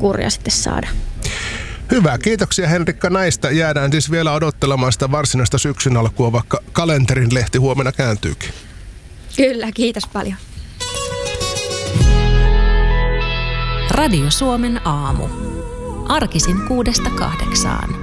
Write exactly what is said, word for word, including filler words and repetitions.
kuria sitten saada. Hyvä, kiitoksia Henrikka näistä. Jäädään siis vielä odottelemaan sitä varsinaista syksyn alkua, vaikka kalenterin lehti huomenna kääntyykin. Kyllä, kiitos paljon. Radio Suomen aamu. Arkisin kuudesta kahdeksaan.